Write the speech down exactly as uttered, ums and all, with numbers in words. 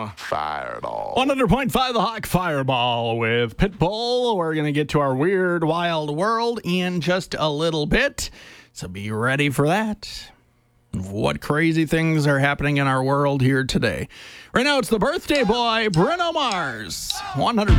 Uh, Fireball. one hundred point five The Hawk Fireball with Pitbull. We're going to get to our weird, wild world in just a little bit. So be ready for that. What crazy things are happening in our world here today. Right now, it's the birthday boy, Bruno Mars. one hundred